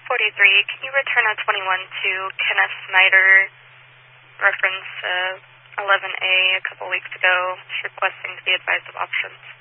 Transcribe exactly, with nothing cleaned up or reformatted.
forty-three, can you return a twenty-one to Kenneth Snyder, reference uh, eleven A a couple weeks ago, requesting to be advised of options?